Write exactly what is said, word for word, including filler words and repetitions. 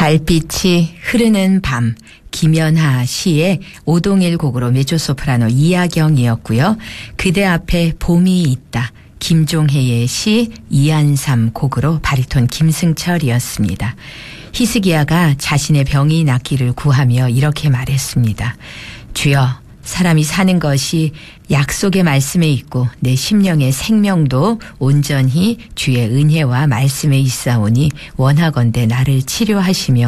달빛이 흐르는 밤, 김연하 시의 오동일 곡으로 메조소프라노 이하경이었고요. 그대 앞에 봄이 있다. 김종혜의 시 이안삼 곡으로 바리톤 김승철이었습니다. 히스기야가 자신의 병이 낫기를 구하며 이렇게 말했습니다. 주여, 사람이 사는 것이 약속의 말씀에 있고 내 심령의 생명도 온전히 주의 은혜와 말씀에 있사오니 원하건대 나를 치료하시며